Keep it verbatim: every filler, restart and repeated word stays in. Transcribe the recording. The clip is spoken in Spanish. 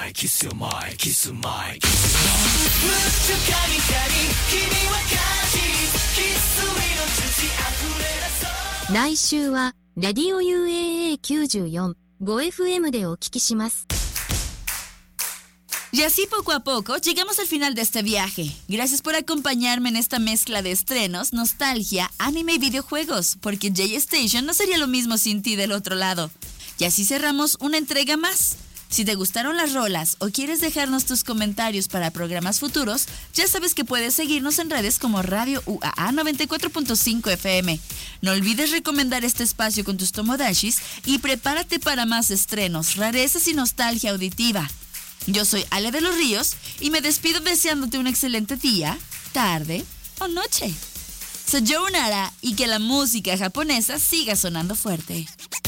my, kiss your my, kiss my, kiss my. むっちゃカリカリ、君はカジ、キスの土溢れ出そう。 来週は、ラディオ ユーエーエーきゅうじゅうよん、ごエフエム でお聞きします。 Y así poco a poco llegamos al final de este viaje. Gracias por acompañarme en esta mezcla de estrenos, nostalgia, anime y videojuegos, porque J-Station no sería lo mismo sin ti del otro lado. Y así cerramos una entrega más. Si te gustaron las rolas o quieres dejarnos tus comentarios para programas futuros, ya sabes que puedes seguirnos en redes como Radio U A A noventa y cuatro punto cinco F M. No olvides recomendar este espacio con tus tomodashis y prepárate para más estrenos, rarezas y nostalgia auditiva. Yo soy Ale de los Ríos y me despido deseándote un excelente día, tarde o noche. Soy Joe Nara y que la música japonesa siga sonando fuerte.